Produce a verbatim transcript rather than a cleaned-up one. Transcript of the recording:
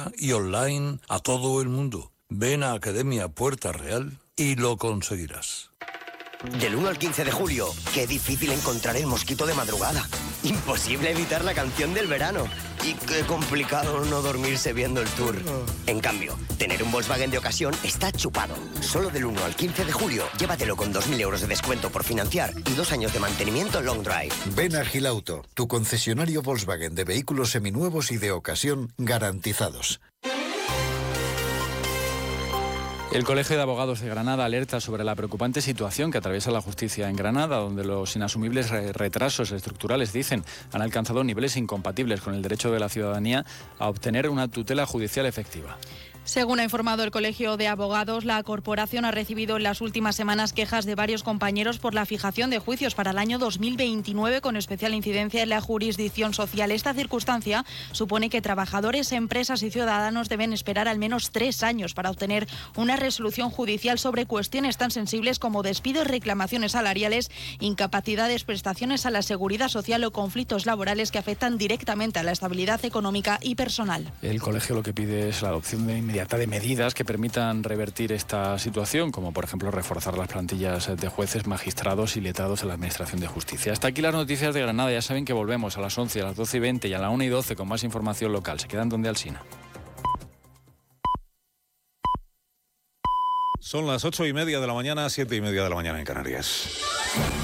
física y online a todo el mundo. Ven a Academia Puerta Real y lo conseguirás. Del uno al quince de julio, qué difícil encontrar el mosquito de madrugada. Imposible evitar la canción del verano. Y qué complicado no dormirse viendo el tour. En cambio, tener un Volkswagen de ocasión está chupado. Solo del uno al quince de julio, llévatelo con dos mil euros de descuento por financiar y dos años de mantenimiento long drive. Ven a Gilauto, tu concesionario Volkswagen de vehículos seminuevos y de ocasión garantizados. El Colegio de Abogados de Granada alerta sobre la preocupante situación que atraviesa la justicia en Granada, donde los inasumibles retrasos estructurales, dicen, han alcanzado niveles incompatibles con el derecho de la ciudadanía a obtener una tutela judicial efectiva. Según ha informado el Colegio de Abogados, la corporación ha recibido en las últimas semanas quejas de varios compañeros por la fijación de juicios para el año dos mil veintinueve, con especial incidencia en la jurisdicción social. Esta circunstancia supone que trabajadores, empresas y ciudadanos deben esperar al menos tres años para obtener una resolución judicial sobre cuestiones tan sensibles como despidos, reclamaciones salariales, incapacidades, prestaciones a la seguridad social o conflictos laborales que afectan directamente a la estabilidad económica y personal. El colegio lo que pide es la adopción de inmediata de medidas que permitan revertir esta situación, como por ejemplo reforzar las plantillas de jueces, magistrados y letrados en la Administración de Justicia. Hasta aquí las noticias de Granada. Ya saben que volvemos a las once, a las doce y veinte y a la una y doce con más información local. Se quedan donde Alsina. Son las ocho y media de la mañana, siete y media de la mañana en Canarias.